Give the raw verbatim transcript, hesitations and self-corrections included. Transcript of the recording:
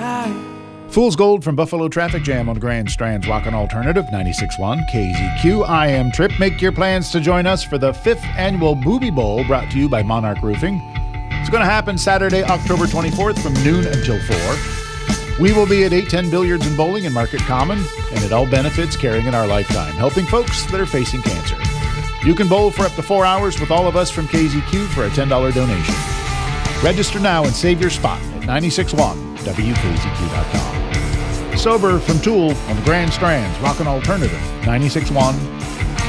high. Fool's Gold from Buffalo Traffic Jam on Grand Strand's Rockin' Alternative, ninety-six point one K Z Q. I am Trip. Make your plans to join us for the fifth annual Booby Bowl, brought to you by Monarch Roofing. It's going to happen Saturday, October twenty-fourth from noon until four. We will be at eight ten Billiards and Bowling in Market Common, and it all benefits Caring in Our Lifetime, helping folks that are facing cancer. You can bowl for up to four hours with all of us from K Z Q for a ten dollars donation. Register now and save your spot at ninety-six point one W K Z Q dot com. Sober from Tool on the Grand Strand's Rockin' Alternative, ninety-six point one